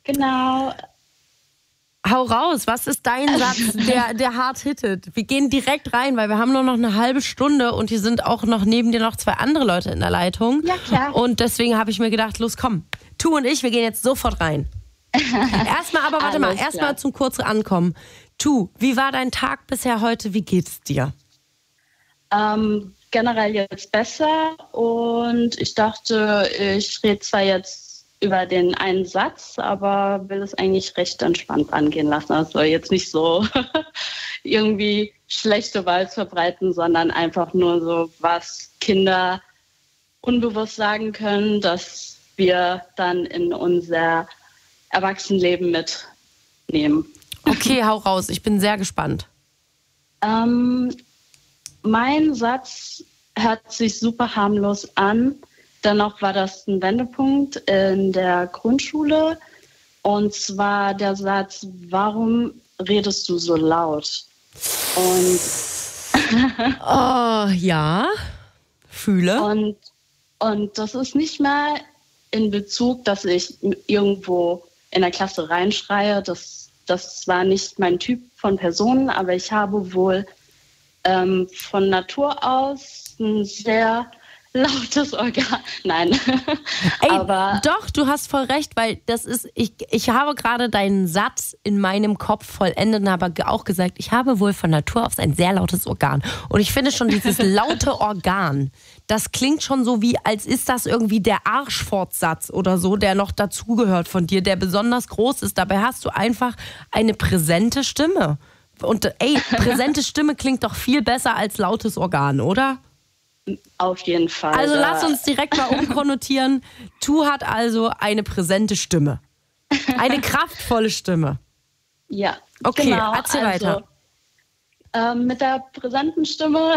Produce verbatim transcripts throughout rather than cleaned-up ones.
Genau. Hau raus, was ist dein Satz, der, der hart hittet? Wir gehen direkt rein, weil wir haben nur noch eine halbe Stunde und hier sind auch noch neben dir noch zwei andere Leute in der Leitung. Ja, klar. Und deswegen habe ich mir gedacht, los komm, Tu und ich, wir gehen jetzt sofort rein. Erstmal aber, warte mal, erstmal zum kurzen Ankommen. Tu, wie war dein Tag bisher heute, wie geht's dir? Ähm, generell jetzt besser und ich dachte, ich rede zwar jetzt über den einen Satz, aber will es eigentlich recht entspannt angehen lassen. Also jetzt nicht so irgendwie schlechte Vibes verbreiten, sondern einfach nur so, was Kinder unbewusst sagen können, dass wir dann in unser Erwachsenenleben mitnehmen. Okay, hau raus, ich bin sehr gespannt. Ähm, mein Satz hört sich super harmlos an. Dennoch war das ein Wendepunkt in der Grundschule. Und zwar der Satz, warum redest du so laut? Und oh, ja, fühle. Und, und das ist nicht mal in Bezug, dass ich irgendwo in der Klasse reinschreie. Das, das war nicht mein Typ von Personen, aber ich habe wohl ähm, von Natur aus ein sehr lautes Organ. Nein. Ey, aber doch, du hast voll recht, weil das ist, ich, ich habe gerade deinen Satz in meinem Kopf vollendet und habe auch gesagt, ich habe wohl von Natur aus ein sehr lautes Organ. Und ich finde schon dieses laute Organ, das klingt schon so wie, als ist das irgendwie der Arschfortsatz oder so, der noch dazugehört von dir, der besonders groß ist. Dabei hast du einfach eine präsente Stimme. Und ey, präsente Stimme klingt doch viel besser als lautes Organ, oder? Auf jeden Fall. Also lass uns direkt mal umkonnotieren. Tu hat also eine präsente Stimme. Eine kraftvolle Stimme. Ja, okay, genau. Erzähl also, weiter. Ähm, mit der präsenten Stimme,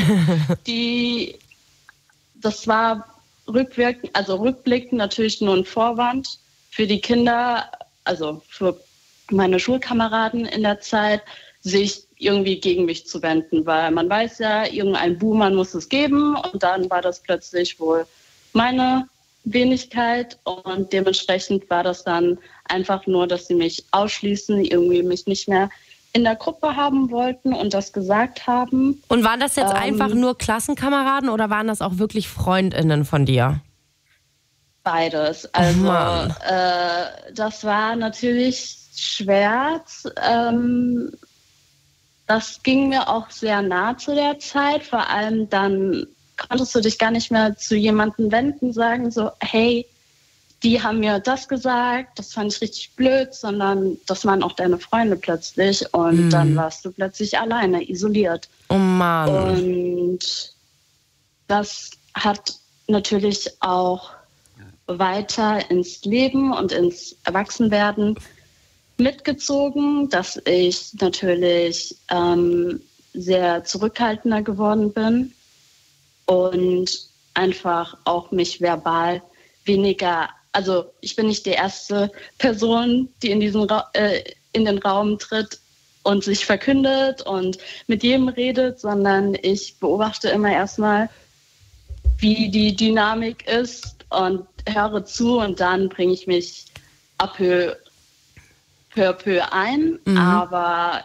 die, das war rückwirkend, also rückblickend natürlich nur ein Vorwand für die Kinder, also für meine Schulkameraden in der Zeit, sich irgendwie gegen mich zu wenden, weil man weiß ja, irgendein Buhmann muss es geben und dann war das plötzlich wohl meine Wenigkeit und dementsprechend war das dann einfach nur, dass sie mich ausschließen, irgendwie mich nicht mehr in der Gruppe haben wollten und das gesagt haben. Und waren das jetzt ähm, einfach nur Klassenkameraden oder waren das auch wirklich FreundInnen von dir? Beides. Also oh äh, das war natürlich schwer. Ähm, Das ging mir auch sehr nah zu der Zeit. Vor allem dann konntest du dich gar nicht mehr zu jemandem wenden, sagen so, hey, die haben mir das gesagt, das fand ich richtig blöd, sondern das waren auch deine Freunde plötzlich. Und mm. dann warst du plötzlich alleine, isoliert. Oh Mann. Und das hat natürlich auch weiter ins Leben und ins Erwachsenwerden mitgezogen, dass ich natürlich ähm, sehr zurückhaltender geworden bin und einfach auch mich verbal weniger, also ich bin nicht die erste Person, die in diesen Ra- äh, in den Raum tritt und sich verkündet und mit jedem redet, sondern ich beobachte immer erstmal, wie die Dynamik ist und höre zu und dann bringe ich mich ab peu peu à peu ein, mhm. aber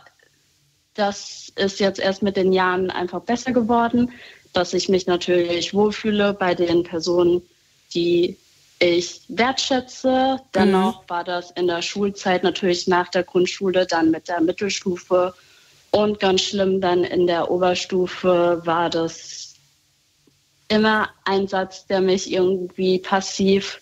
das ist jetzt erst mit den Jahren einfach besser geworden, dass ich mich natürlich wohlfühle bei den Personen, die ich wertschätze. Dennoch mhm. war das in der Schulzeit natürlich nach der Grundschule, dann mit der Mittelstufe und ganz schlimm dann in der Oberstufe war das immer ein Satz, der mich irgendwie passiv,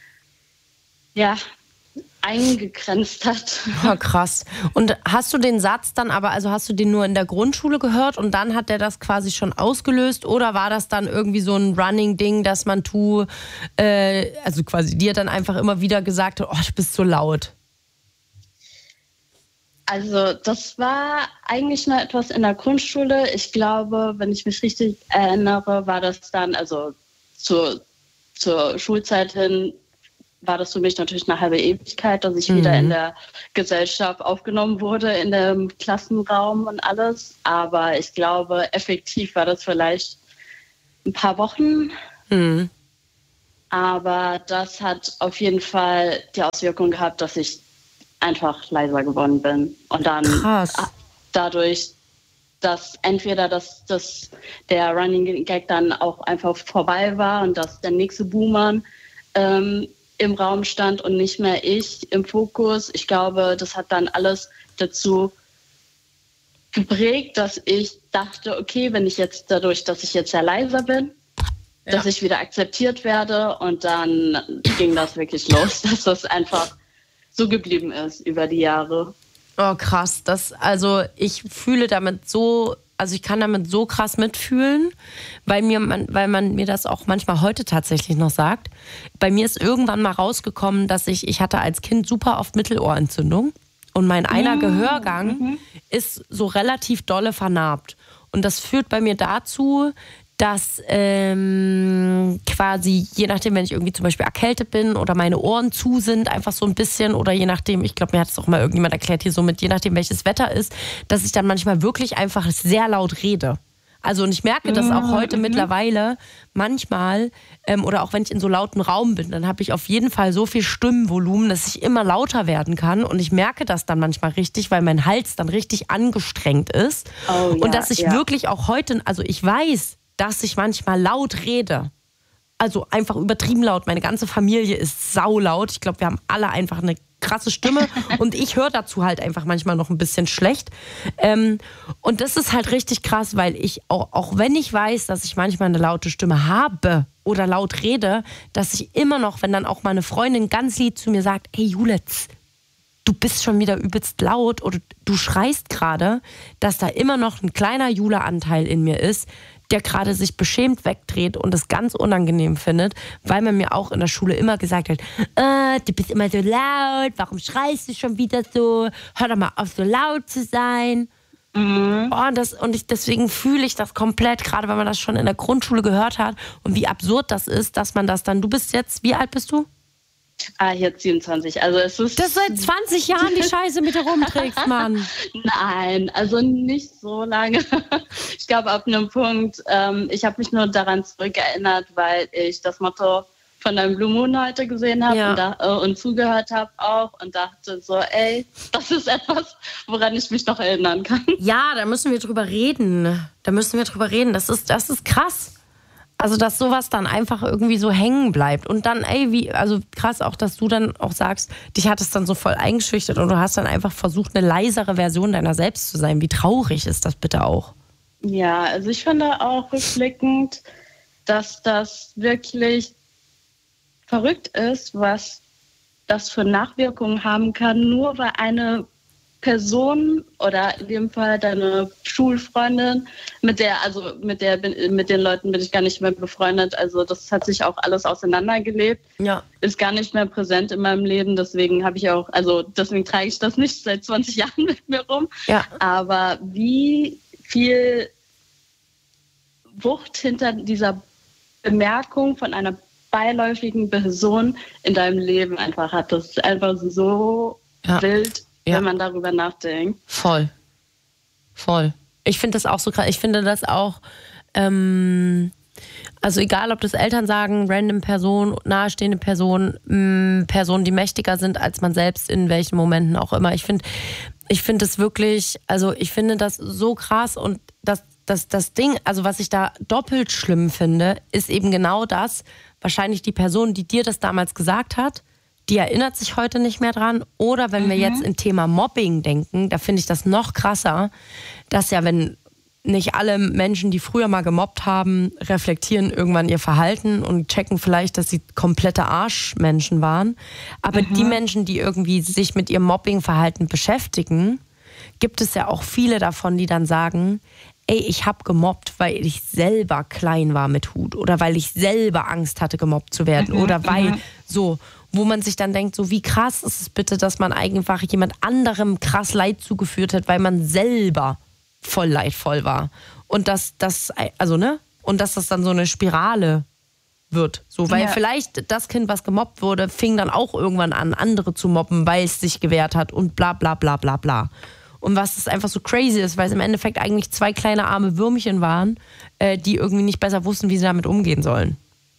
ja, eingegrenzt hat. Oh, krass. Und hast du den Satz dann aber, also hast du den nur in der Grundschule gehört und dann hat der das quasi schon ausgelöst oder war das dann irgendwie so ein Running-Ding, dass man tu, äh, also quasi dir dann einfach immer wieder gesagt hat, oh, du bist so laut? Also das war eigentlich nur etwas in der Grundschule. Ich glaube, wenn ich mich richtig erinnere, war das dann, also zur, zur Schulzeit hin, war das für mich natürlich eine halbe Ewigkeit, dass ich mhm. wieder in der Gesellschaft aufgenommen wurde, in dem Klassenraum und alles. Aber ich glaube, effektiv war das vielleicht ein paar Wochen. Mhm. Aber das hat auf jeden Fall die Auswirkung gehabt, dass ich einfach leiser geworden bin. Und dann Krass. dadurch, dass entweder dass, dass der Running Gag dann auch einfach vorbei war und dass der nächste Boomer ähm, im Raum stand und nicht mehr ich im Fokus. Ich glaube, das hat dann alles dazu geprägt, dass ich dachte, okay, wenn ich jetzt dadurch, dass ich jetzt sehr leiser bin, ja. dass ich wieder akzeptiert werde, und dann ging das wirklich los, dass das einfach so geblieben ist über die Jahre. Oh, krass. Das, also ich fühle damit so, also ich kann damit so krass mitfühlen, weil, mir man, weil man mir das auch manchmal heute tatsächlich noch sagt. Bei mir ist irgendwann mal rausgekommen, dass ich, ich hatte als Kind super oft Mittelohrentzündung und mein einer Gehörgang mhm. ist so relativ dolle vernarbt. Und das führt bei mir dazu, dass ähm, quasi, je nachdem, wenn ich irgendwie zum Beispiel erkältet bin oder meine Ohren zu sind, einfach so ein bisschen, oder je nachdem, ich glaube, mir hat es auch mal irgendjemand erklärt hier so mit, je nachdem, welches Wetter ist, dass ich dann manchmal wirklich einfach sehr laut rede. Also und ich merke das auch heute mhm. mittlerweile manchmal, ähm, oder auch wenn ich in so lauten Raum bin, dann habe ich auf jeden Fall so viel Stimmvolumen, dass ich immer lauter werden kann, und ich merke das dann manchmal richtig, weil mein Hals dann richtig angestrengt ist. Oh, ja, und dass ich ja. wirklich auch heute, also ich weiß, dass ich manchmal laut rede. Also einfach übertrieben laut. Meine ganze Familie ist saulaut. Ich glaube, wir haben alle einfach eine krasse Stimme. Und ich höre dazu halt einfach manchmal noch ein bisschen schlecht. Ähm, und das ist halt richtig krass, weil ich, auch, auch wenn ich weiß, dass ich manchmal eine laute Stimme habe oder laut rede, dass ich immer noch, wenn dann auch meine Freundin ganz lieb zu mir sagt, hey Julitz, du bist schon wieder übelst laut oder du schreist gerade, dass da immer noch ein kleiner Jula-Anteil in mir ist, der gerade sich beschämt wegdreht und es ganz unangenehm findet, weil man mir auch in der Schule immer gesagt hat, äh, du bist immer so laut, warum schreist du schon wieder so, hör doch mal auf, so laut zu sein. Mhm. Oh, das, und ich, deswegen fühle ich das komplett, gerade weil man das schon in der Grundschule gehört hat und wie absurd das ist, dass man das dann, du bist jetzt, wie alt bist du? Ah, jetzt siebenundzwanzig. Also es ist das seit zwanzig Jahren die Scheiße mit dir rumträgst, Mann. Nein, also nicht so lange. Ich glaube, ab einem Punkt, ähm, ich habe mich nur daran zurückerinnert, weil ich das Motto von deinem Blue Moon heute gesehen habe ja. und, da, äh, und zugehört habe auch und dachte so, ey, das ist etwas, woran ich mich noch erinnern kann. Ja, da müssen wir drüber reden. Da müssen wir drüber reden. Das ist, das ist krass. Also, dass sowas dann einfach irgendwie so hängen bleibt. Und dann, ey, wie, also krass auch, dass du dann auch sagst, dich hat es dann so voll eingeschüchtert und du hast dann einfach versucht, eine leisere Version deiner selbst zu sein. Wie traurig ist das bitte auch? Ja, also ich finde auch rückblickend, dass das wirklich verrückt ist, was das für Nachwirkungen haben kann, nur weil eine Person oder in dem Fall deine Schulfreundin, mit der, also mit der mit den Leuten bin ich gar nicht mehr befreundet. Also das hat sich auch alles auseinandergelebt. Ja. Ist gar nicht mehr präsent in meinem Leben. Deswegen habe ich auch, also deswegen trage ich das nicht seit zwanzig Jahren mit mir rum. Ja. Aber wie viel Wucht hinter dieser Bemerkung von einer beiläufigen Person in deinem Leben einfach hat. Das ist einfach so ja. wild. Ja. Wenn man darüber nachdenkt. Voll. Voll. Ich finde das auch so krass. Ich finde das auch, ähm, also egal, ob das Eltern sagen, random Person, nahestehende Person, mh, Personen, die mächtiger sind als man selbst, in welchen Momenten auch immer. Ich finde, ich finde das wirklich, also ich finde das so krass und das, das, das Ding, also was ich da doppelt schlimm finde, ist eben genau das, wahrscheinlich die Person, die dir das damals gesagt hat, die erinnert sich heute nicht mehr dran. Oder wenn mhm. wir jetzt im Thema Mobbing denken, da finde ich das noch krasser, dass ja, wenn nicht alle Menschen, die früher mal gemobbt haben, reflektieren irgendwann ihr Verhalten und checken vielleicht, dass sie komplette Arschmenschen waren. Aber mhm. die Menschen, die irgendwie sich mit ihrem Mobbingverhalten beschäftigen, gibt es ja auch viele davon, die dann sagen, ey, ich habe gemobbt, weil ich selber klein war mit Hut oder weil ich selber Angst hatte, gemobbt zu werden mhm. oder weil mhm. so, wo man sich dann denkt, so wie krass ist es bitte, dass man einfach jemand anderem krass Leid zugeführt hat, weil man selber voll leidvoll war. Und dass das, also ne, und dass das dann so eine Spirale wird. So, weil ja. vielleicht das Kind, was gemobbt wurde, fing dann auch irgendwann an, andere zu mobben, weil es sich gewehrt hat und bla bla bla bla bla. Und was das einfach so crazy ist, weil es im Endeffekt eigentlich zwei kleine arme Würmchen waren, äh, die irgendwie nicht besser wussten, wie sie damit umgehen sollen.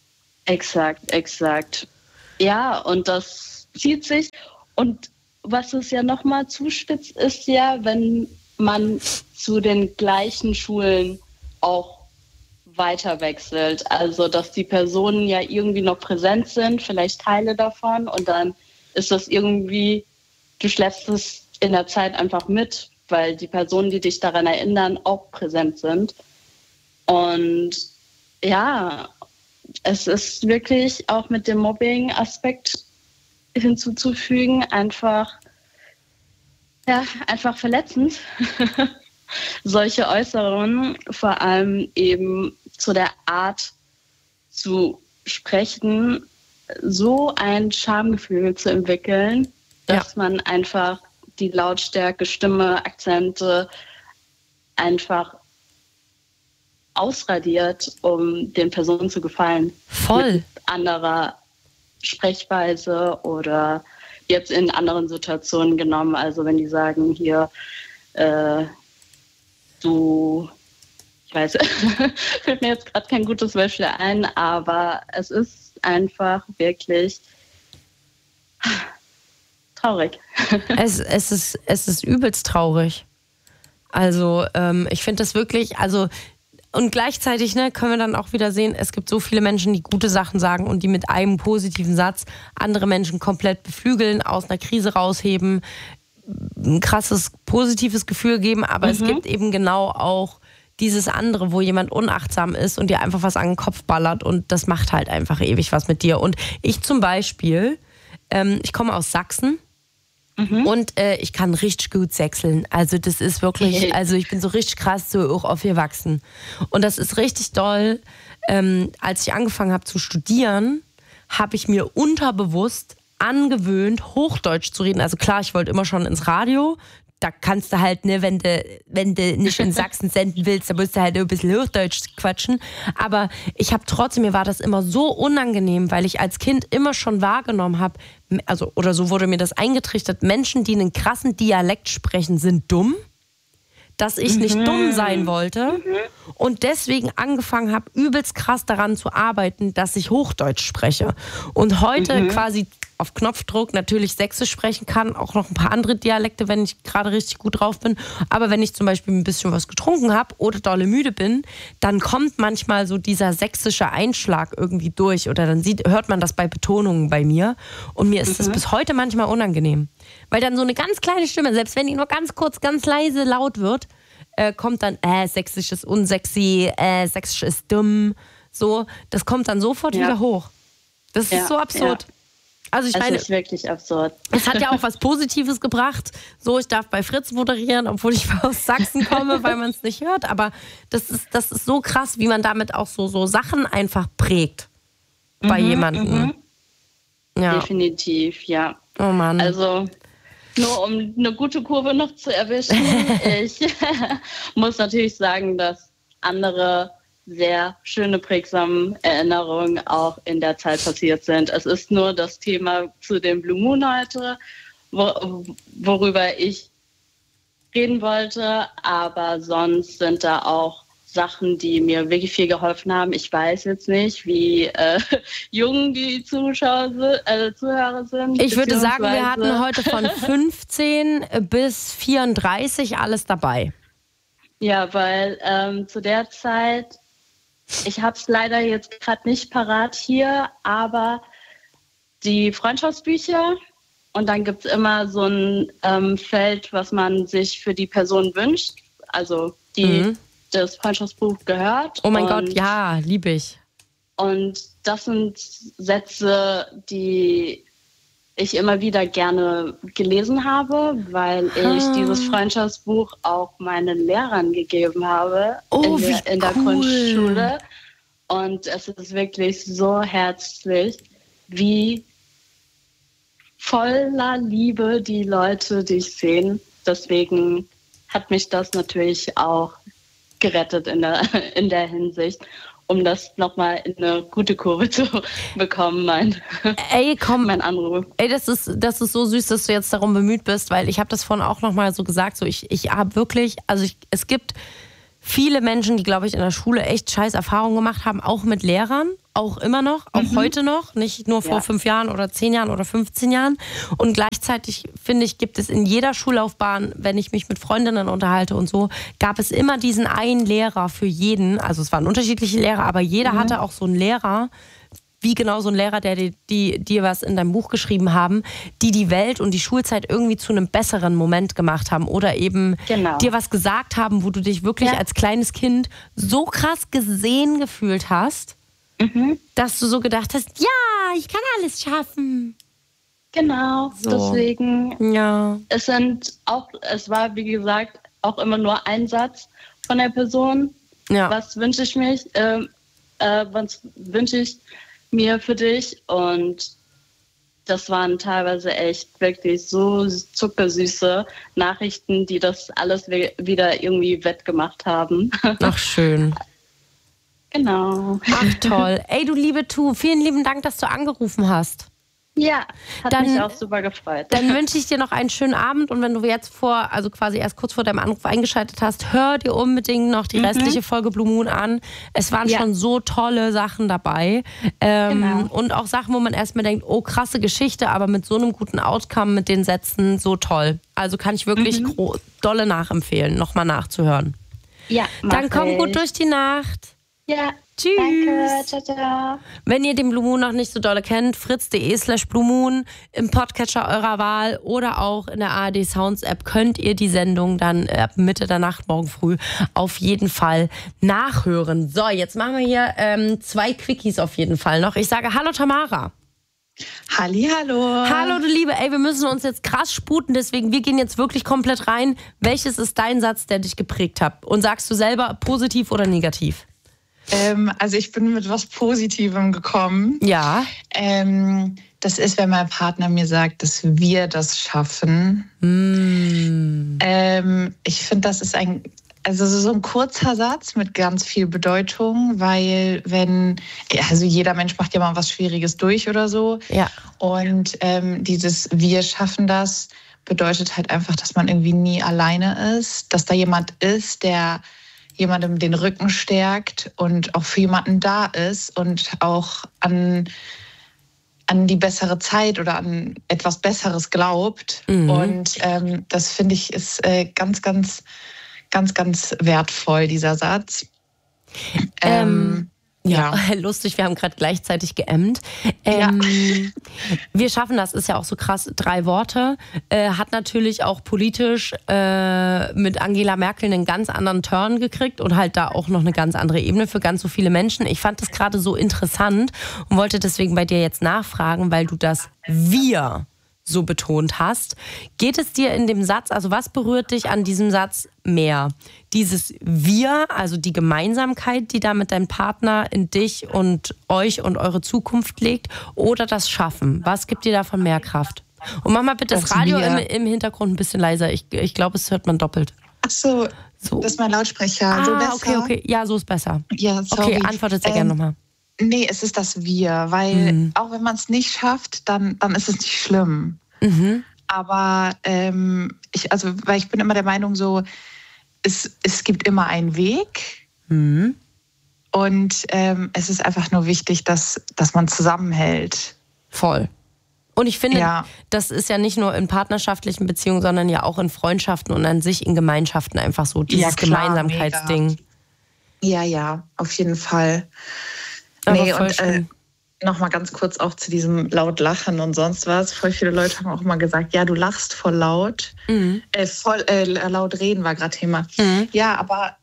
Exakt, exakt. Ja, und das zieht sich. Und was es ja nochmal zuspitzt, ist ja, wenn man zu den gleichen Schulen auch weiter wechselt. Also, dass die Personen ja irgendwie noch präsent sind, vielleicht Teile davon. Und dann ist das irgendwie, du schleppst es in der Zeit einfach mit, weil die Personen, die dich daran erinnern, auch präsent sind. Und ja, es ist wirklich auch mit dem Mobbing-Aspekt hinzuzufügen, einfach, ja, einfach verletzend. Solche Äußerungen, vor allem eben zu der Art zu sprechen, so ein Schamgefühl zu entwickeln, dass ja. man einfach die Lautstärke, Stimme, Akzente einfach ausradiert, um den Personen zu gefallen. Voll. Mit anderer Sprechweise oder jetzt in anderen Situationen genommen. Also wenn die sagen, hier, äh, du, ich weiß, fällt mir jetzt gerade kein gutes Beispiel ein, aber es ist einfach wirklich traurig. Es, es, ist, es ist übelst traurig. Also ähm, ich finde das wirklich, also und gleichzeitig ne, können wir dann auch wieder sehen, es gibt so viele Menschen, die gute Sachen sagen und die mit einem positiven Satz andere Menschen komplett beflügeln, aus einer Krise rausheben, ein krasses positives Gefühl geben, aber mhm. es gibt eben genau auch dieses andere, wo jemand unachtsam ist und dir einfach was an den Kopf ballert und das macht halt einfach ewig was mit dir. Und ich zum Beispiel, ähm, ich komme aus Sachsen. Mhm. Und äh, ich kann richtig gut sechseln. Also das ist wirklich, also ich bin so richtig krass so auch aufgewachsen. Und das ist richtig doll. Ähm, als ich angefangen habe zu studieren, habe ich mir unterbewusst angewöhnt, Hochdeutsch zu reden. Also klar, ich wollte immer schon ins Radio. Da kannst du halt, ne, wenn du, wenn du nicht in Sachsen senden willst, da musst du halt ein bisschen Hochdeutsch quatschen. Aber ich habe trotzdem, mir war das immer so unangenehm, weil ich als Kind immer schon wahrgenommen habe, also, oder so wurde mir das eingetrichtert, Menschen, die einen krassen Dialekt sprechen, sind dumm. Dass ich nicht mhm. dumm sein wollte mhm. und deswegen angefangen habe, übelst krass daran zu arbeiten, dass ich Hochdeutsch spreche. Und heute mhm. quasi auf Knopfdruck natürlich Sächsisch sprechen kann, auch noch ein paar andere Dialekte, wenn ich gerade richtig gut drauf bin. Aber wenn ich zum Beispiel ein bisschen was getrunken habe oder dolle müde bin, dann kommt manchmal so dieser sächsische Einschlag irgendwie durch oder dann sieht, hört man das bei Betonungen bei mir. Und mir ist mhm. das bis heute manchmal unangenehm. Weil dann so eine ganz kleine Stimme, selbst wenn die nur ganz kurz, ganz leise laut wird, äh, kommt dann, äh, Sächsisch ist unsexy, äh, Sächsisch ist dumm. So, das kommt dann sofort ja. wieder hoch. Das ja. ist so absurd. Ja. Also ich es meine, ist wirklich absurd. Es hat ja auch was Positives gebracht. So, ich darf bei Fritz moderieren, obwohl ich aus Sachsen komme, weil man es nicht hört. Aber das ist, das ist so krass, wie man damit auch so, so Sachen einfach prägt bei mhm, jemandem. Mhm. Ja. Definitiv, ja. Oh Mann. Also nur um eine gute Kurve noch zu erwischen, ich muss natürlich sagen, dass andere sehr schöne, prägsame Erinnerungen auch in der Zeit passiert sind. Es ist nur das Thema zu dem Blue Moon heute, wo, worüber ich reden wollte, aber sonst sind da auch Sachen, die mir wirklich viel geholfen haben. Ich weiß jetzt nicht, wie äh, jung die Zuschauer, äh, Zuhörer sind. Ich würde sagen, wir hatten heute von fünfzehn bis vierunddreißig alles dabei. Ja, weil ähm, zu der Zeit, ich habe es leider jetzt gerade nicht parat hier, aber die Freundschaftsbücher und dann gibt es immer so ein ähm, Feld, was man sich für die Person wünscht, also die mhm. das Freundschaftsbuch gehört. Oh mein und, Gott, ja, liebe ich. Und das sind Sätze, die ich immer wieder gerne gelesen habe, weil ah. ich dieses Freundschaftsbuch auch meinen Lehrern gegeben habe oh, in der, in der cool. Grundschule. Und es ist wirklich so herzlich, wie voller Liebe die Leute dich sehen. Deswegen hat mich das natürlich auch gerettet in der, in der Hinsicht, um das nochmal in eine gute Kurve zu bekommen, mein, ey, komm, mein Anruf. Ey, das ist, das ist so süß, dass du jetzt darum bemüht bist, weil ich habe das vorhin auch nochmal so gesagt, so ich, ich habe wirklich, also ich, es gibt viele Menschen, die, glaube ich, in der Schule echt scheiß Erfahrungen gemacht haben, auch mit Lehrern. auch immer noch, auch mhm. heute noch, nicht nur vor ja. fünf Jahren oder zehn Jahren oder fünfzehn Jahren. Und gleichzeitig, finde ich, gibt es in jeder Schullaufbahn, wenn ich mich mit Freundinnen unterhalte und so, gab es immer diesen einen Lehrer für jeden. Also es waren unterschiedliche Lehrer, aber jeder mhm. hatte auch so einen Lehrer, wie genau so ein Lehrer, der dir die, die was in deinem Buch geschrieben haben, die die Welt und die Schulzeit irgendwie zu einem besseren Moment gemacht haben oder eben genau. dir was gesagt haben, wo du dich wirklich ja. als kleines Kind so krass gesehen gefühlt hast, mhm. dass du so gedacht hast, ja, ich kann alles schaffen. Genau, so. Deswegen, ja. es sind auch, es war wie gesagt auch immer nur ein Satz von der Person. Ja. Was wünsche ich mich, äh, äh, was wünsche ich mir für dich? Und das waren teilweise echt wirklich so zuckersüße Nachrichten, die das alles wieder irgendwie wettgemacht haben. Ach, schön. Genau. Ach, toll. Ey, du liebe Tu, vielen lieben Dank, dass du angerufen hast. Ja, hat dann, mich auch super gefreut. Dann wünsche ich dir noch einen schönen Abend und wenn du jetzt vor, also quasi erst kurz vor deinem Anruf eingeschaltet hast, hör dir unbedingt noch die mhm. restliche Folge Blue Moon an. Es waren ja. schon so tolle Sachen dabei ähm, genau. und auch Sachen, wo man erstmal denkt, oh krasse Geschichte, aber mit so einem guten Outcome, mit den Sätzen, so toll. Also kann ich wirklich mhm. gro- dolle nachempfehlen, nochmal nachzuhören. Ja, dann komm ich. gut durch die Nacht. Ja. Tschüss. Danke, ciao, ciao. Wenn ihr den Blue Moon noch nicht so dolle kennt, fritz.de slash Blue Moon im Podcatcher eurer Wahl oder auch in der A R D Sounds App könnt ihr die Sendung dann ab Mitte der Nacht morgen früh auf jeden Fall nachhören. So, jetzt machen wir hier ähm, zwei Quickies auf jeden Fall noch. Ich sage Hallo Tamara. Halli, hallo. Hallo du Liebe, ey, wir müssen uns jetzt krass sputen, deswegen wir gehen jetzt wirklich komplett rein. Welches ist dein Satz, der dich geprägt hat? Und sagst du selber positiv oder negativ? Ähm, also ich bin mit was Positivem gekommen. Ja. Ähm, das ist, wenn mein Partner mir sagt, dass wir das schaffen. Mm. Ähm, ich finde, das ist ein, also so ein kurzer Satz mit ganz viel Bedeutung, weil wenn, also jeder Mensch macht ja mal was Schwieriges durch oder so. Ja. Und ähm, dieses wir schaffen das bedeutet halt einfach, dass man irgendwie nie alleine ist, dass da jemand ist, der jemandem den Rücken stärkt und auch für jemanden da ist und auch an, an die bessere Zeit oder an etwas Besseres glaubt. Mhm. Und ähm, das finde ich ist äh, ganz, ganz, ganz, ganz wertvoll, dieser Satz. Ähm, ähm Ja, ja, lustig, wir haben gerade gleichzeitig geämmt. Ähm, ja. Wir schaffen das, ist ja auch so krass, drei Worte. Äh, hat natürlich auch politisch äh, mit Angela Merkel einen ganz anderen Turn gekriegt und halt da auch noch eine ganz andere Ebene für ganz so viele Menschen. Ich fand das gerade so interessant und wollte deswegen bei dir jetzt nachfragen, weil du das Wir so betont hast. Geht es dir in dem Satz, also was berührt dich an diesem Satz mehr? Dieses Wir, also die Gemeinsamkeit, die da mit deinem Partner in dich und euch und eure Zukunft legt, oder das Schaffen? Was gibt dir davon mehr Kraft? Und mach mal bitte das, das Radio im, im Hintergrund ein bisschen leiser. Ich, ich glaube, es hört man doppelt. Ach so, so. Das ist mein Lautsprecher. Ah, so besser? okay, okay. Ja, so ist besser. Ja, sorry. Okay, antwortet sehr ähm, gerne nochmal. Nee, es ist das Wir, weil mhm. auch wenn man es nicht schafft, dann, dann ist es nicht schlimm. Mhm. Aber ähm, ich, also, weil ich bin immer der Meinung, so, es, es gibt immer einen Weg. Mhm. Und ähm, es ist einfach nur wichtig, dass, dass man zusammenhält. Voll. Und ich finde, ja. das ist ja nicht nur in partnerschaftlichen Beziehungen, sondern ja auch in Freundschaften und an sich in Gemeinschaften einfach so, dieses ja, klar, Gemeinsamkeitsding. Mega. Ja, ja, auf jeden Fall. Aber nee, voll und äh, nochmal ganz kurz auch zu diesem laut Lachen und sonst was. Voll viele Leute haben auch immer gesagt, ja, du lachst voll laut. Mhm. Äh, voll äh, laut reden war gerade Thema. Mhm. Ja, aber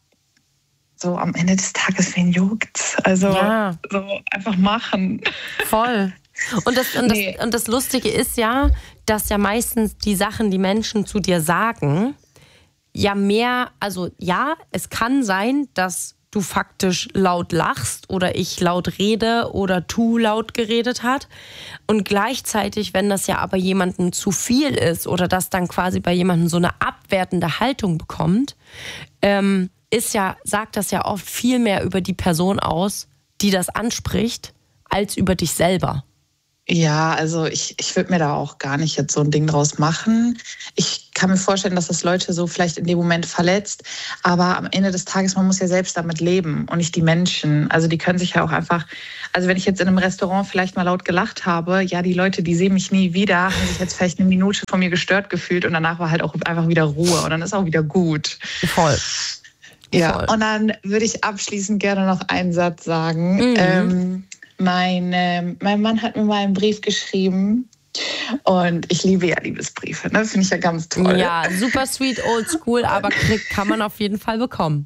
so am Ende des Tages, wen juckt's? Also ja. so einfach machen. Voll. Und das, und, nee. das, und das Lustige ist ja, dass ja meistens die Sachen, die Menschen zu dir sagen, ja mehr, also ja, es kann sein, dass du faktisch laut lachst oder ich laut rede oder Tu laut geredet hat. Und gleichzeitig, wenn das ja aber jemandem zu viel ist oder das dann quasi bei jemandem so eine abwertende Haltung bekommt, ähm, ist ja, sagt das ja oft viel mehr über die Person aus, die das anspricht, als über dich selber. Ja, also ich, ich würde mir da auch gar nicht jetzt so ein Ding draus machen. Ich kann mir vorstellen, dass das Leute so vielleicht in dem Moment verletzt. Aber am Ende des Tages, man muss ja selbst damit leben und nicht die Menschen. Also die können sich ja auch einfach, also wenn ich jetzt in einem Restaurant vielleicht mal laut gelacht habe, ja, die Leute, die sehen mich nie wieder, haben sich jetzt vielleicht eine Minute von mir gestört gefühlt und danach war halt auch einfach wieder Ruhe und dann ist auch wieder gut. Voll. Ja, Voll. und dann würde ich abschließend gerne noch einen Satz sagen. Mhm. Ähm, mein, äh, mein Mann hat mir mal einen Brief geschrieben und ich liebe ja Liebesbriefe, ne? Finde ich ja ganz toll. Ja, super sweet, old school, aber Klick kann man auf jeden Fall bekommen.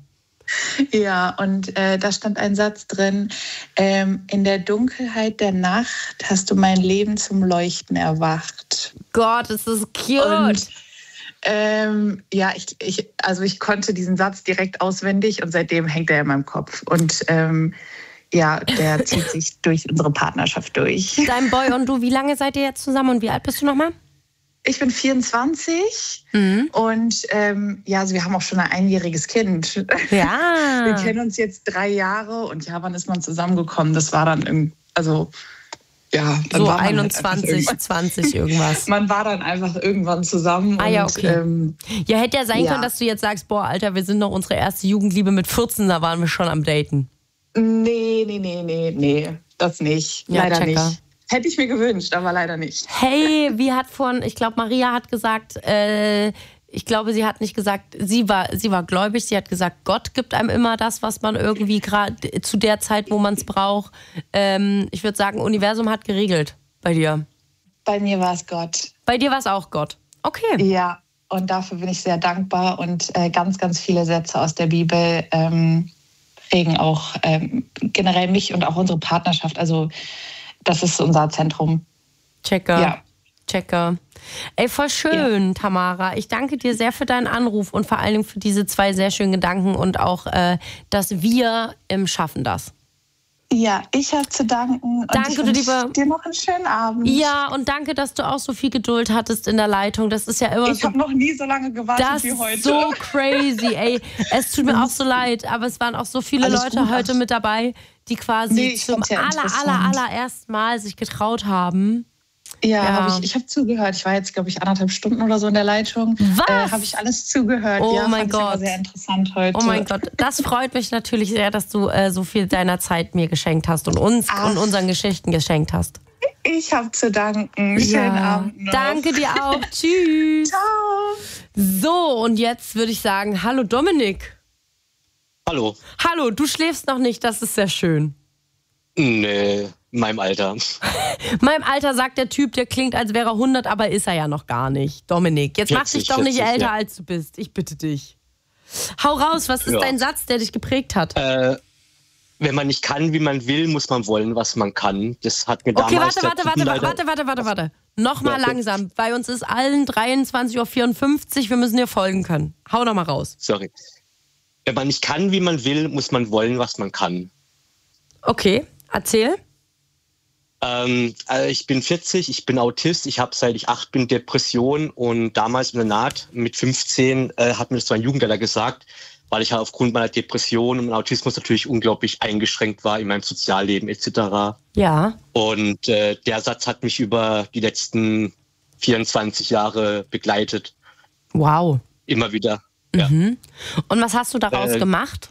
Ja, und äh, da stand ein Satz drin, ähm, in der Dunkelheit der Nacht hast du mein Leben zum Leuchten erwacht. Gott, ist das cute. Und ähm, ja, ich, ich, also ich konnte diesen Satz direkt auswendig und seitdem hängt er in meinem Kopf. Und ähm, ja, der zieht sich durch unsere Partnerschaft durch. Dein Boy und du, wie lange seid ihr jetzt zusammen und wie alt bist du nochmal? Ich bin vierundzwanzig Mhm. und ähm, ja, also wir haben auch schon ein einjähriges Kind. Ja. Wir kennen uns jetzt drei Jahre und ja, wann ist man zusammengekommen? Das war dann irgendwie, also ja, dann So war man halt einundzwanzig, einfach irgendwann- zwanzig irgendwas. Man war dann einfach irgendwann zusammen. Ah, ja, und, okay. Ähm, Ja, hätte ja sein Ja. können, dass du jetzt sagst, boah, Alter, wir sind noch unsere erste Jugendliebe mit vierzehn, da waren wir schon am Daten. nee, nee, nee, nee, nee, das nicht. Ja, leider Checker. nicht. Hätte ich mir gewünscht, aber leider nicht. Hey, wie hat von, ich glaube, Maria hat gesagt, äh, ich glaube, sie hat nicht gesagt, sie war, sie war gläubig, sie hat gesagt, Gott gibt einem immer das, was man irgendwie gerade zu der Zeit, wo man es braucht. Ähm, ich würde sagen, Universum hat geregelt bei dir. Bei mir war es Gott. Bei dir war es auch Gott. Okay. Ja, und dafür bin ich sehr dankbar und äh, ganz, ganz viele Sätze aus der Bibel ähm, prägen auch ähm, generell mich und auch unsere Partnerschaft. Also das ist unser Zentrum. Checker. Ja. Checker. Ey, voll schön, ja. Tamara. Ich danke dir sehr für deinen Anruf und vor allen Dingen für diese zwei sehr schönen Gedanken und auch, äh, dass wir im Schaffen das. Ja, ich habe zu danken. Und Danke, ich du wünsch lieber- dir noch einen schönen Abend. Ja, und danke, dass du auch so viel Geduld hattest in der Leitung. Das ist ja immer Ich so. habe noch nie so lange gewartet Das wie heute. ist so crazy, ey. Es tut mir auch so leid, aber es waren auch so viele Alles Leute gut, heute ach. mit dabei, die quasi Nee, ich zum fand's ja aller, interessant. aller, allerersten Mal sich getraut haben. Ja, Ja. Hab ich, ich habe zugehört. Ich war jetzt, glaube ich, anderthalb Stunden oder so in der Leitung. Was? Äh, habe ich alles zugehört. Oh ja, mein fand ich aber Gott. sehr interessant heute. Oh mein Gott, das freut mich natürlich sehr, dass du äh, so viel deiner Zeit mir geschenkt hast und uns Ach. und unseren Geschichten geschenkt hast. Ich habe zu danken. Schönen Abend noch. Danke dir auch. Tschüss. Ciao. So, und jetzt würde ich sagen, hallo Dominik. Hallo. Hallo, du schläfst noch nicht, das ist sehr schön. Nee, in meinem Alter. Meinem Alter sagt der Typ, der klingt, als wäre er hundert, aber ist er ja noch gar nicht. Dominik, jetzt mach dich vierzig, doch nicht vierzig, älter, ja. als du bist. Ich bitte dich. Hau raus, was ist Ja. dein Satz, der dich geprägt hat? Äh, wenn man nicht kann, wie man will, muss man wollen, was man kann. Das hat mir Okay, damals warte, der warte, warte, Gruppenleiter- warte, warte, warte, warte. Nochmal Ja, okay. langsam. Bei uns ist allen dreiundzwanzig Uhr vierundfünfzig. Wir müssen dir folgen können. Hau doch mal raus. Sorry. Wenn man nicht kann, wie man will, muss man wollen, was man kann. Okay, erzähl. Ähm, äh, ich bin vierzig, ich bin Autist, ich habe seit ich acht bin Depression und damals in der Naht mit fünfzehn äh, hat mir das so ein Jugendleiter gesagt, weil ich halt aufgrund meiner Depression und Autismus natürlich unglaublich eingeschränkt war in meinem Sozialleben et cetera. Ja. Und äh, der Satz hat mich über die letzten vierundzwanzig Jahre begleitet. Wow. Immer wieder. Ja. Mhm. Und was hast du daraus Äh, gemacht?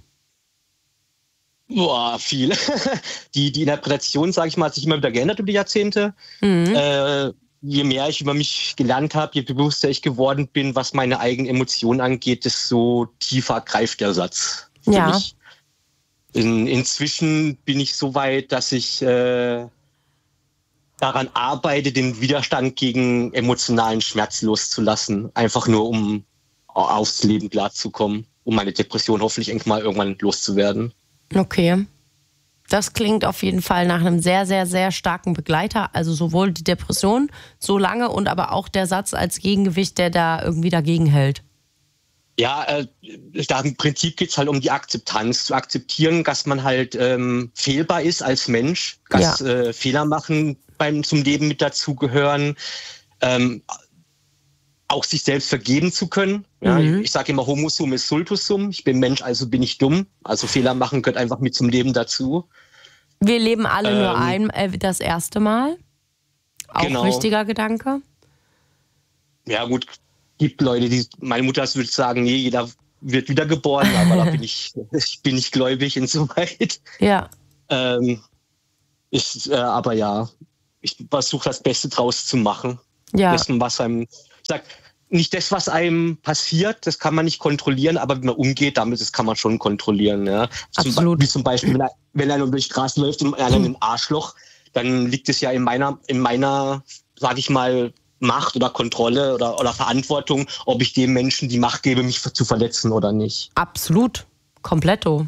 Boah, viel. Die, die Interpretation, sage ich mal, hat sich immer wieder geändert über die Jahrzehnte. Mhm. Äh, je mehr ich über mich gelernt habe, je bewusster ich geworden bin, was meine eigenen Emotionen angeht, desto tiefer greift der Satz für Ja. mich. In, inzwischen bin ich so weit, dass ich äh, daran arbeite, den Widerstand gegen emotionalen Schmerz loszulassen. Einfach nur, um aufs Leben klarzukommen, um meine Depression hoffentlich irgendwann mal irgendwann loszuwerden. Okay. Das klingt auf jeden Fall nach einem sehr, sehr, sehr starken Begleiter. Also sowohl die Depression so lange und aber auch der Satz als Gegengewicht, der da irgendwie dagegen hält. Ja, äh, da im Prinzip geht es halt um die Akzeptanz. Zu akzeptieren, dass man halt ähm, fehlbar ist als Mensch, dass Ja. äh, Fehler machen beim zum Leben mit dazugehören, ähm, auch sich selbst vergeben zu können. Ja, Mhm. Ich sage immer, Homo sum ist sultus sum. Ich bin Mensch, also bin ich dumm. Also Fehler machen gehört einfach mit zum Leben dazu. Wir leben alle nur Ähm, ein, äh, das erste Mal. Auch genau. wichtiger Gedanke. Ja gut, gibt Leute, die, meine Mutter würde sagen, nee, jeder wird wiedergeboren, aber da bin ich, ich bin nicht gläubig insoweit. Ja. Ähm, ich, äh, aber ja, ich versuche das Beste draus zu machen. Ja. Dessen, was einem, ich sag, nicht das, was einem passiert, das kann man nicht kontrollieren, aber wie man umgeht damit, das kann man schon kontrollieren. Ja. Absolut. Zum, wie zum Beispiel, wenn, wenn einer über die Straße läuft und einer in ein Arschloch, dann liegt es ja in meiner, in meiner, sag ich mal, Macht oder Kontrolle oder, oder Verantwortung, ob ich dem Menschen die Macht gebe, mich zu verletzen oder nicht. Absolut. Kompletto.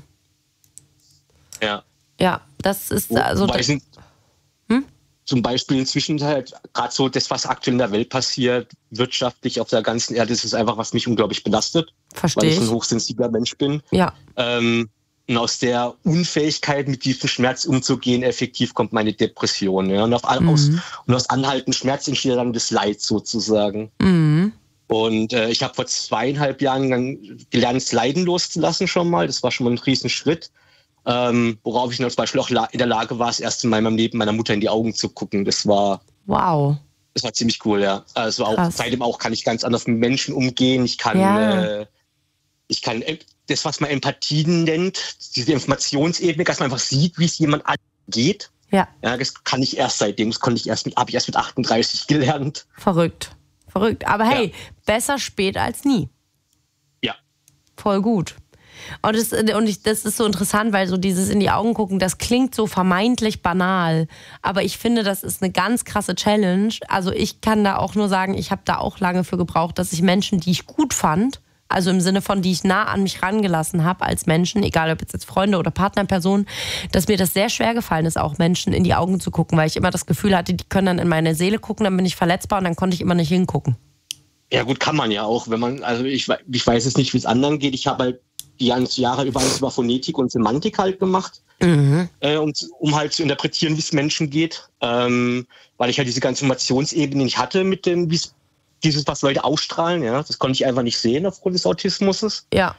Ja. Ja, das ist also. Wobei sind, hm? Zum Beispiel inzwischen halt gerade so das, was aktuell in der Welt passiert, wirtschaftlich auf der ganzen Erde, das ist einfach, was mich unglaublich belastet. Verstehe. Weil ich ein hochsensibler Mensch bin. Ja. Ähm, und aus der Unfähigkeit, mit diesem Schmerz umzugehen, effektiv kommt meine Depression. Ja? Und, auf, mhm. aus, und aus anhaltendem Schmerz entsteht dann das Leid sozusagen. Mhm. Und äh, ich habe vor zweieinhalb Jahren dann gelernt, das Leiden loszulassen schon mal. Das war schon mal ein Riesenschritt. Ähm, worauf ich dann zum Beispiel auch la- in der Lage war, das erste Mal in meinem Leben meiner Mutter in die Augen zu gucken. Das war, wow. Das war ziemlich cool, ja. Also auch, seitdem auch kann ich ganz anders mit Menschen umgehen. Ich kann, ja. äh, ich kann das, was man Empathie nennt, diese Informationsebene, dass man einfach sieht, wie es jemand geht. Ja. Ja, das kann ich erst seitdem. Das konnte ich erst mit, habe ich erst mit achtunddreißig gelernt. Verrückt. Verrückt. Aber hey, ja. besser spät als nie. Ja. Voll gut. Und, das, und ich, das ist so interessant, weil so dieses in die Augen gucken, das klingt so vermeintlich banal, aber ich finde, das ist eine ganz krasse Challenge. Also ich kann da auch nur sagen, ich habe da auch lange für gebraucht, dass ich Menschen, die ich gut fand, also im Sinne von, die ich nah an mich rangelassen habe als Menschen, egal ob jetzt Freunde oder Partnerpersonen, dass mir das sehr schwer gefallen ist, auch Menschen in die Augen zu gucken, weil ich immer das Gefühl hatte, die können dann in meine Seele gucken, dann bin ich verletzbar und dann konnte ich immer nicht hingucken. Ja gut, kann man ja auch, wenn man, also ich, ich weiß jetzt nicht, wie es anderen geht, ich habe halt die ganzen Jahre über alles über Phonetik und Semantik halt gemacht, mhm. äh, um, um halt zu interpretieren, wie es Menschen geht, ähm, weil ich halt diese ganze Informationsebene nicht hatte mit dem, wie es dieses, was Leute ausstrahlen, ja, das konnte ich einfach nicht sehen aufgrund des Autismus. Ja.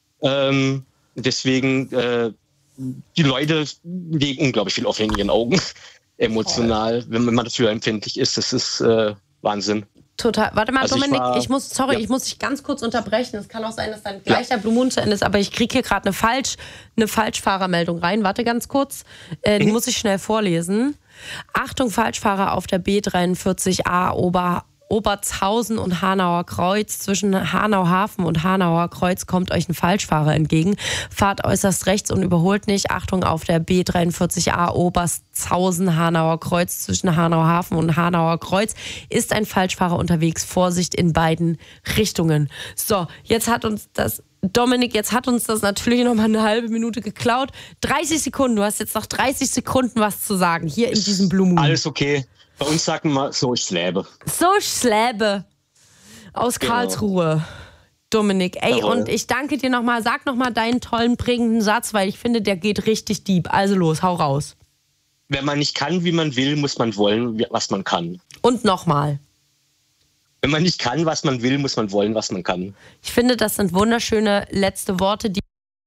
Ähm, deswegen, äh, die Leute legen unglaublich viel auf in ihren Augen, emotional, wenn man dafür empfindlich ist. Das ist äh, Wahnsinn. Total. Warte mal, also Dominik, ich, war, ich muss, sorry, ja. ich muss dich ganz kurz unterbrechen. Es kann auch sein, dass dann gleich ja. der Blue Moon zu Ende ist, aber ich kriege hier gerade eine, Falsch, eine Falschfahrermeldung rein. Warte ganz kurz. Äh, die mhm. muss ich schnell vorlesen. Achtung, Falschfahrer auf der B dreiundvierzig A Ober Obertshausen und Hanauer Kreuz. Zwischen Hanau-Hafen und Hanauer Kreuz kommt euch ein Falschfahrer entgegen. Fahrt äußerst rechts und überholt nicht. Achtung, auf der B dreiundvierzig A Obertshausen, Hanauer Kreuz. Zwischen Hanau-Hafen und Hanauer Kreuz ist ein Falschfahrer unterwegs. Vorsicht in beiden Richtungen. So, jetzt hat uns das... Dominik, jetzt hat uns das natürlich noch mal eine halbe Minute geklaut. dreißig Sekunden, du hast jetzt noch dreißig Sekunden was zu sagen, hier in diesem Blue Moon. Alles okay. Bei uns sagen wir so schläbe. So schläbe. Aus genau. Karlsruhe. Dominik, ey, Jawohl. Und ich danke dir nochmal. Sag nochmal deinen tollen, prägenden Satz, weil ich finde, der geht richtig deep. Also los, hau raus. Wenn man nicht kann, wie man will, muss man wollen, was man kann. Und nochmal. Wenn man nicht kann, was man will, muss man wollen, was man kann. Ich finde, das sind wunderschöne letzte Worte. Die,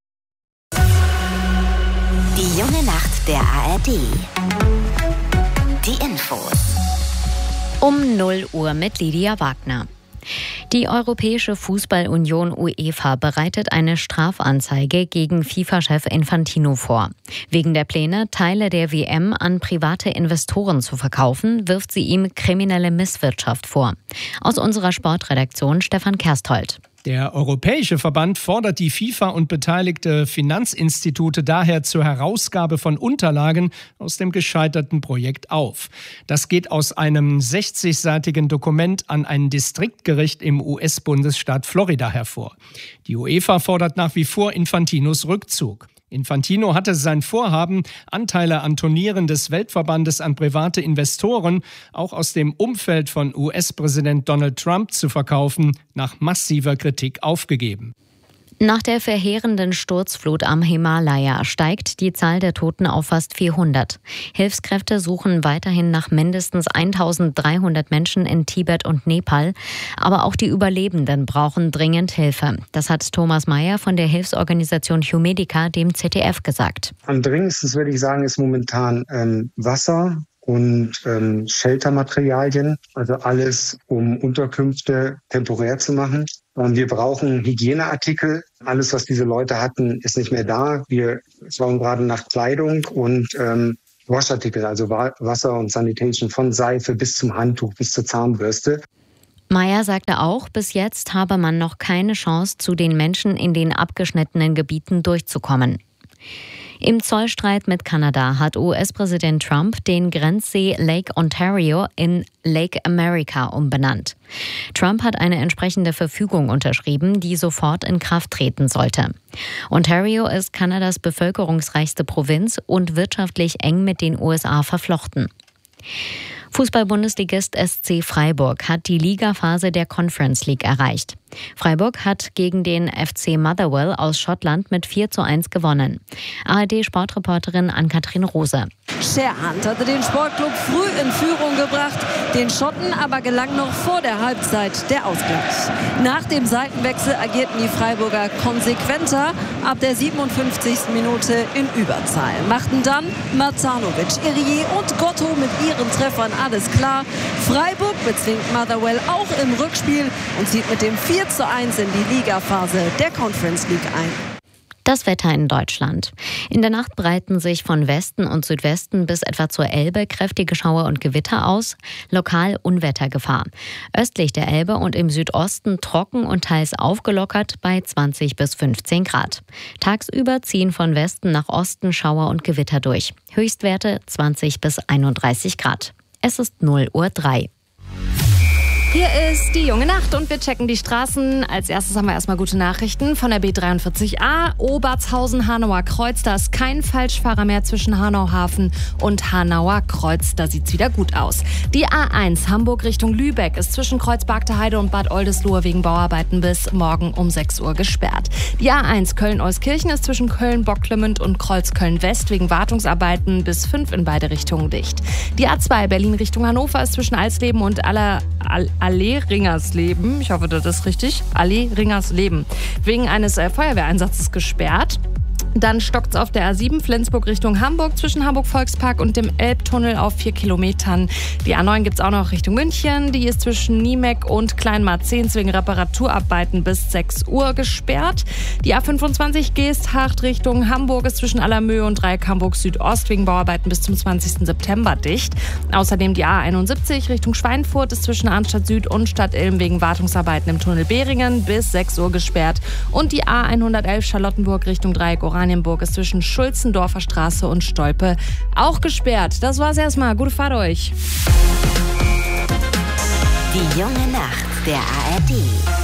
die junge Nacht der A R D. Die Infos. Um null Uhr mit Lydia Wagner. Die Europäische Fußballunion UEFA bereitet eine Strafanzeige gegen FIFA-Chef Infantino vor. Wegen der Pläne, Teile der W M an private Investoren zu verkaufen, wirft sie ihm kriminelle Misswirtschaft vor. Aus unserer Sportredaktion Stefan Kersthold. Der Europäische Verband fordert die FIFA und beteiligte Finanzinstitute daher zur Herausgabe von Unterlagen aus dem gescheiterten Projekt auf. Das geht aus einem sechzigseitigen Dokument an ein Distriktgericht im U S-Bundesstaat Florida hervor. Die UEFA fordert nach wie vor Infantinos Rückzug. Infantino hatte sein Vorhaben, Anteile an Turnieren des Weltverbandes an private Investoren, auch aus dem Umfeld von U S-Präsident Donald Trump zu verkaufen, nach massiver Kritik aufgegeben. Nach der verheerenden Sturzflut am Himalaya steigt die Zahl der Toten auf fast vierhundert. Hilfskräfte suchen weiterhin nach mindestens eintausenddreihundert Menschen in Tibet und Nepal. Aber auch die Überlebenden brauchen dringend Hilfe. Das hat Thomas Meyer von der Hilfsorganisation Humedica dem Z D F gesagt. Am dringendsten, würde ich sagen, ist momentan ähm, Wasser und ähm, Sheltermaterialien, also alles, um Unterkünfte temporär zu machen. Und wir brauchen Hygieneartikel. Alles, was diese Leute hatten, ist nicht mehr da. Wir schauen gerade nach Kleidung und ähm, Waschartikel, also Wasser und Sanitation, von Seife bis zum Handtuch, bis zur Zahnbürste. Meyer sagte auch, bis jetzt habe man noch keine Chance, zu den Menschen in den abgeschnittenen Gebieten durchzukommen. Im Zollstreit mit Kanada hat U S-Präsident Trump den Grenzsee Lake Ontario in Lake America umbenannt. Trump hat eine entsprechende Verfügung unterschrieben, die sofort in Kraft treten sollte. Ontario ist Kanadas bevölkerungsreichste Provinz und wirtschaftlich eng mit den U S A verflochten. Fußball-Bundesligist S C Freiburg hat die Ligaphase der Conference League erreicht. Freiburg hat gegen den F C Motherwell aus Schottland mit vier zu eins gewonnen. A R D-Sportreporterin Ann-Kathrin Rose. Sherhunt hatte den Sportclub früh in Führung gebracht, den Schotten aber gelang noch vor der Halbzeit der Ausgleich. Nach dem Seitenwechsel agierten die Freiburger konsequenter, ab der siebenundfünfzigsten Minute in Überzahl. Machten dann Marcanovic, Irié und Gotto mit ihren Treffern alles klar. Freiburg bezwingt Motherwell auch im Rückspiel und zieht mit dem vier zu eins in die Ligaphase der Conference League ein. Das Wetter in Deutschland. In der Nacht breiten sich von Westen und Südwesten bis etwa zur Elbe kräftige Schauer und Gewitter aus, lokal Unwettergefahr. Östlich der Elbe und im Südosten trocken und teils aufgelockert bei zwanzig bis fünfzehn Grad. Tagsüber ziehen von Westen nach Osten Schauer und Gewitter durch. Höchstwerte zwanzig bis einunddreißig Grad. Es ist null Uhr drei. Hier ist die junge Nacht und wir checken die Straßen. Als erstes haben wir erstmal gute Nachrichten von der B dreiundvierzig A, Obertshausen-Hanauer Kreuz. Da ist kein Falschfahrer mehr zwischen Hanau-Hafen und Hanauer Kreuz. Da sieht's wieder gut aus. Die A eins Hamburg Richtung Lübeck ist zwischen Kreuz-Bargter Heide und Bad Oldesloe wegen Bauarbeiten bis morgen um sechs Uhr gesperrt. Die A eins Köln-Euskirchen ist zwischen Köln-Bocklemünd und Kreuzköln-West wegen Wartungsarbeiten bis fünf in beide Richtungen dicht. Die A zwei Berlin Richtung Hannover ist zwischen Alsleben und Aller... All- Allee Ringersleben, ich hoffe, das ist richtig, Allee Ringersleben, wegen eines äh, Feuerwehreinsatzes gesperrt. Dann stockt es auf der A sieben Flensburg Richtung Hamburg zwischen Hamburg-Volkspark und dem Elbtunnel auf vier Kilometern. Die A neun gibt es auch noch Richtung München. Die ist zwischen Niemeck und Kleinmarzehns wegen Reparaturarbeiten bis sechs Uhr gesperrt. Die A fünfundzwanzig Geesthacht Richtung Hamburg ist zwischen Allermöhe und Dreieck Hamburg Südost wegen Bauarbeiten bis zum zwanzigsten September dicht. Außerdem die A einundsiebzig Richtung Schweinfurt ist zwischen Arnstadt Süd und Stadt Ilm wegen Wartungsarbeiten im Tunnel Behringen bis sechs Uhr gesperrt. Und die A hundertelf Charlottenburg Richtung Dreieck Oranienburg ist zwischen Schulzendorfer Straße und Stolpe auch gesperrt. Das war's erstmal. Gute Fahrt euch. Die junge Nacht der A R D.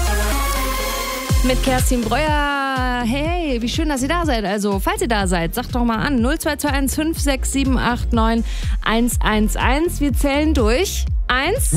Mit Kerstin Breuer. Hey, wie schön, dass ihr da seid. Also, falls ihr da seid, sagt doch mal an. null zwei zwei eins fünf sechs sieben acht neun eins eins eins. Wir zählen durch. Eins,